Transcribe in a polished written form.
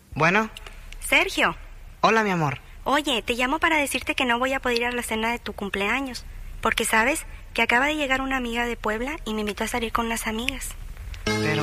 Bueno. Sergio. Hola, mi amor. Oye, te llamo para decirte que no voy a poder ir a la cena de tu cumpleaños, porque sabes que acaba de llegar una amiga de Puebla y me invitó a salir con unas amigas. Pero